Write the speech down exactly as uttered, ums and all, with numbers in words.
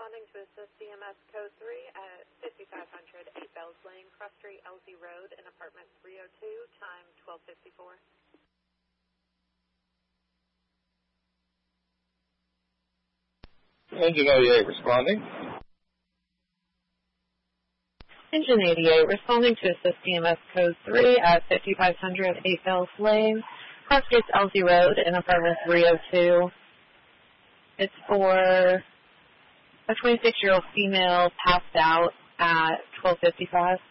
responding to assist C M S Code three at fifty-five hundred eight Bells Lane, Cross Street, L Z Road, in apartment three oh two, time twelve fifty-four. Engine eighty-eight responding. Engine eighty-eight responding to assist C M S Code three at fifty-five hundred eight Bells Lane, Cross Street, L Z Road, in apartment three oh two. It's for a twenty-six-year-old female passed out at twelve fifty-five.